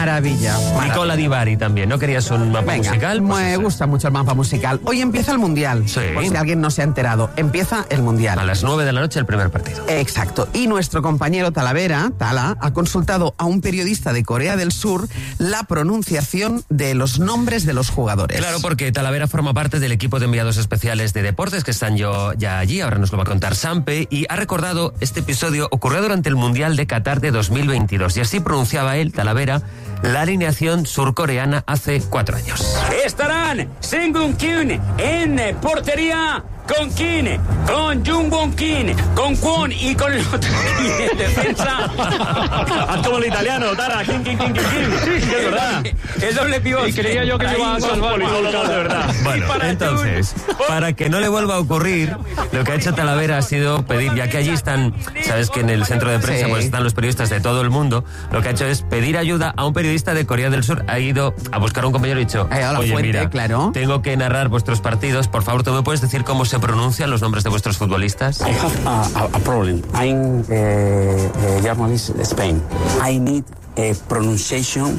Maravilla. Nicola Di Bari también, ¿no querías un mapa musical? Pues me gusta mucho el mapa musical. Hoy empieza el Mundial. Sí. Por si alguien no se ha enterado. Empieza el Mundial. A las 9 de la noche el primer partido. Exacto. Y nuestro compañero Talavera, Tala, ha consultado a un periodista de Corea del Sur la pronunciación de los nombres de los jugadores. Claro, porque Talavera forma parte del equipo de enviados especiales de deportes que están ya allí. Ahora nos lo va a contar Sampe. Y ha recordado este episodio ocurrió durante el Mundial de Qatar de 2022. Y así pronunciaba él, Talavera, la alineación surcoreana hace 4 años. Estarán Seung-Gun Kim en portería, con Kim, con Jung-Won Kim, con Kwon y con el otro Kim en defensa. Haz como el italiano, Tara, Kim. Es verdad. El doble pivote. Y creía yo que me iba a salvar de verdad. Bueno, entonces, para que no le vuelva a ocurrir, lo que ha hecho Talavera ha sido pedir, ya que allí están, sabes que en el centro de prensa pues están los periodistas de todo el mundo, lo que ha hecho es pedir ayuda a un periodista de Corea del Sur. Ha ido a buscar a un compañero y ha dicho, oye, fuente, mira, claro, tengo que narrar vuestros partidos, por favor, ¿tú me puedes decir cómo se pronuncian los nombres de vuestros futbolistas? I have a problem. I'm a journalist in Spain. I need a pronunciation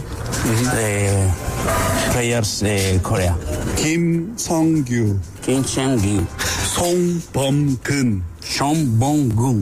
players Korea. Kim Song-gyu, Kim Sang-gyu, Song Bom-gun, Song Bong-gun,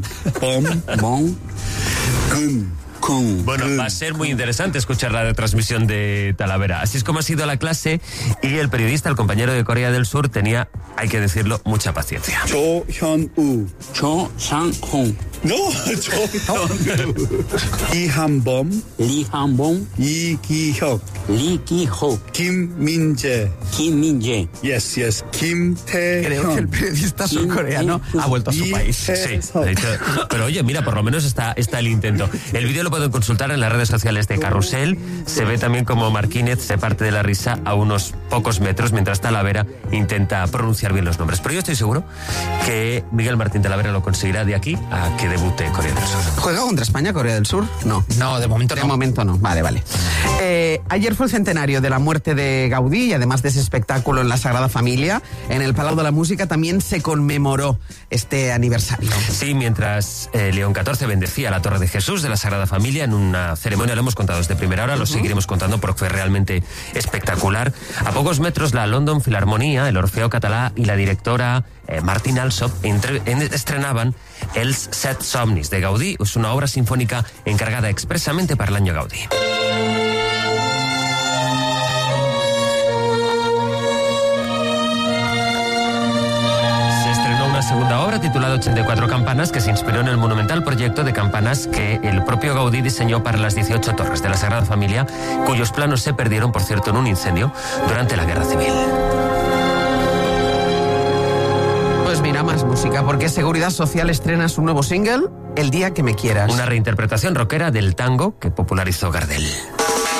Bom-gun. Bueno, va a ser muy interesante escuchar la retransmisión de Talavera. Así es como ha sido la clase y el periodista, el compañero de Corea del Sur, tenía, hay que decirlo, mucha paciencia. Cho Hyun-woo, Cho Sang-hong, no, Cho Hyun-woo, Lee Han-bom, Lee Han-bom, Lee Ki-hyuk, Lee Ki-hyuk, Kim Min-jae, Kim Min-jae. yes, Kim Creo que el Tae-hyun. periodista surcoreano ha vuelto a su país. Sí, ha dicho, pero oye, mira, por lo menos está el intento. El vídeo lo pueden consultar en las redes sociales de Carrusel. Se ve también como Marquínez se parte de la risa a unos pocos metros mientras Talavera intenta pronunciar bien los nombres. Pero yo estoy seguro que Miguel Martín Talavera lo conseguirá de aquí a que debute Corea del Sur. ¿Juega contra España Corea del Sur? No. No, de momento no. De momento no. Vale. Ayer fue el centenario de la muerte de Gaudí y además de ese espectáculo en la Sagrada Familia, en el Palau de la Música también se conmemoró este aniversario. Sí, mientras León XIV bendecía la Torre de Jesús de la Sagrada Familia en una ceremonia, lo hemos contado desde primera hora, lo seguiremos contando porque fue realmente espectacular. A pocos metros la London Philharmonia, el Orfeo Català y la directora Martin Alsop estrenaban Els Set Somnis de Gaudí. Es una obra sinfónica encargada expresamente para el año Gaudí. Segunda obra titulada 84 campanas que se inspiró en el monumental proyecto de campanas que el propio Gaudí diseñó para las 18 torres de la Sagrada Familia, cuyos planos se perdieron, por cierto, en un incendio durante la Guerra Civil. Pues mira, más música, porque Seguridad Social estrena su nuevo single, El día que me quieras. Una reinterpretación rockera del tango que popularizó Gardel.